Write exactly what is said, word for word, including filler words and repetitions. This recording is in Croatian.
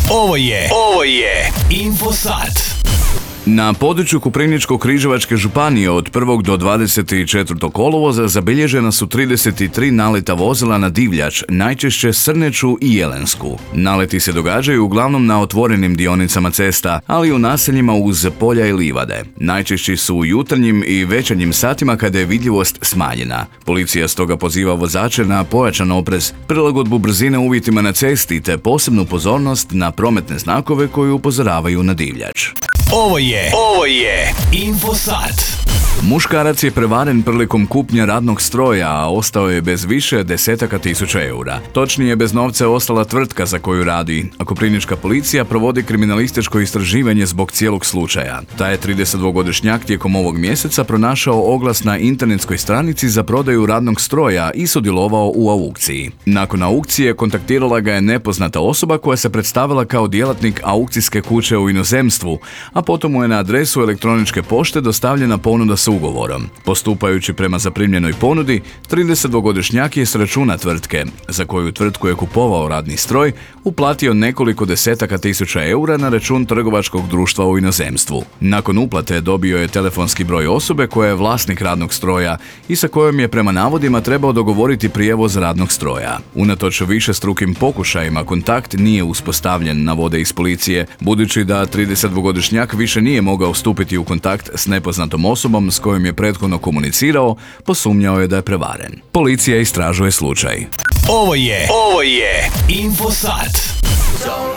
Ovo je, ovo je Infosat. Na području Koprivničko-križevačke županije od prvog do dvadeset četvrtog kolovoza zabilježena su trideset tri naleta vozila na divljač, najčešće srneću i jelensku. Naleti se događaju uglavnom na otvorenim dionicama cesta, ali i u naseljima uz polja i livade. Najčešći su u jutarnjim i večernjim satima kada je vidljivost smanjena. Policija stoga poziva vozače na pojačan oprez, prilagodbu brzine uvjetima na cesti te posebnu pozornost na prometne znakove koji upozoravaju na divljač. Ovo je, ovo je Infosat. Muškarac je prevaren prilikom kupnje radnog stroja, a ostao je bez više desetaka tisuća eura. Točnije, bez novca je ostala tvrtka za koju radi, a koprivnička policija provodi kriminalističko istraživanje zbog cijelog slučaja. Taj je tridesetdvogodišnjak tijekom ovog mjeseca pronašao oglas na internetskoj stranici za prodaju radnog stroja i sudjelovao u aukciji. Nakon aukcije kontaktirala ga je nepoznata osoba koja se predstavila kao djelatnik aukcijske kuće u inozemstvu, a potom mu je na adresu elektroničke pošte dostavljena ponuda s ugovorom. Postupajući prema zaprimljenoj ponudi, tridesetdvogodišnjak je s računa tvrtke, za koju tvrtku je kupovao radni stroj, uplatio nekoliko desetaka tisuća eura na račun trgovačkog društva u inozemstvu. Nakon uplate dobio je telefonski broj osobe koja je vlasnik radnog stroja i sa kojom je prema navodima trebao dogovoriti prijevoz radnog stroja. Unatoč višestrukim pokušajima kontakt nije uspostavljen, navode iz policije, budući da tridesetdvogodišnjak više nije mogao stupiti u kontakt s nepoznatom osobom s kojom je prethodno komunicirao, posumnjao je da je prevaren. Policija istražuje slučaj. Ovo je, ovo je Infosat.